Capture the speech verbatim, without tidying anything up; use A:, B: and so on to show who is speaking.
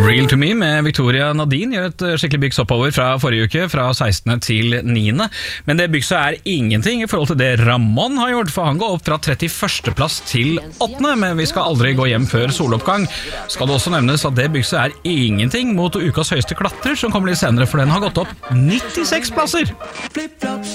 A: Real to Me med Victoria Nadine gjør et skikkelig byks oppover fra forrige uke, fra sekstende til niende. Men det bykset er ingenting i forhold til det Ramón har gjort, for han går opp fra trettiførste plass til åttende, men vi skal aldri gå hjem før soloppgang. Skal det også nevnes at det bykset er ingenting mot ukas høyeste klatrer, som kommer litt senere, for den har gått opp nittiseks plasser.